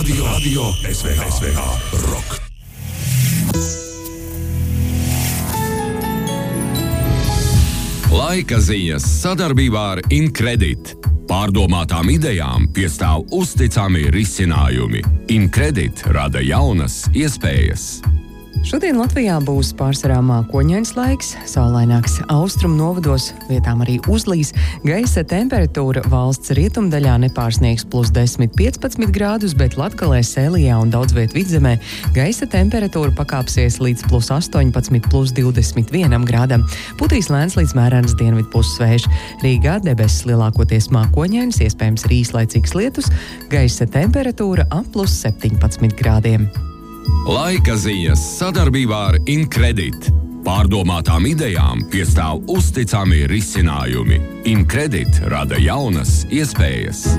Radio SVH Rock. Laika ziņas sadarbībā ar Incredit. Pārdomātām idejām piestāv uzticami risinājumi. Incredit rada jaunas iespējas. Šodien Latvijā būs pārsvarā mākoņains laiks, saulaināks austrumu novados, vietām arī uzlīs. Gaisa temperatūra valsts rietumdaļā nepārsniegs +10–15 grādus, bet Latgalē, Sēlijā un daudz viet Vidzemē gaisa temperatūra pakāpsies līdz +18–+21 grādam. Putīs lēns līdz mērens dienvidu pussvējš. Rīgā debesis lielākoties mākoņains, iespējams arī īslaicīgs lietus, gaisa temperatūra ap +17 grādiem. Laika ziņas sadarbībā ar Incredit. Pārdomātām idejām piestāv uzticami risinājumi. Incredit rada jaunas iespējas.